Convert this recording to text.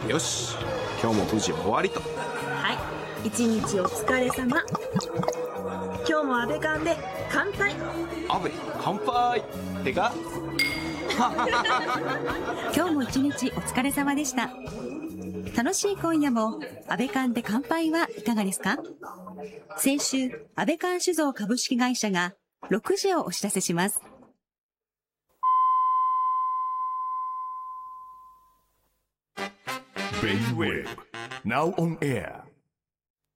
よし、今日も無事終わりと。 はい、一日お疲れ様。今日も安倍館で乾杯。 安倍乾杯ってか今日も一日お疲れ様でした。楽しい今夜も安倍館で乾杯はいかがですか？先週、安倍館酒造株式会社が6時をお知らせします。 Brainwave now on air.